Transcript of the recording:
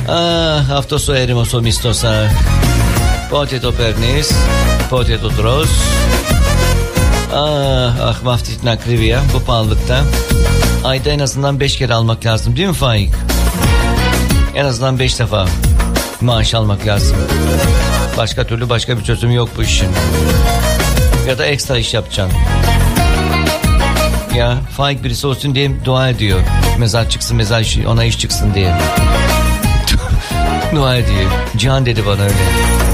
Αυτό στο έρημο στο μισθώσα. Πότε το παίρνεις? Πότε το τρως? Ah με αυτή την ακρίβεια bu pahalılıkta ayda en azından 5 kere almak lazım değil mi Faik? En azından 5 defa maaş almak lazım. Başka türlü başka bir çözüm yok bu işin. Ya da ekstra iş yapacaksın. Ya Faik birisi olsun diye dua ediyor. Mezar çıksın, mezar işi, ona iş çıksın diye. Dua ediyor. Cihan dedi bana öyle.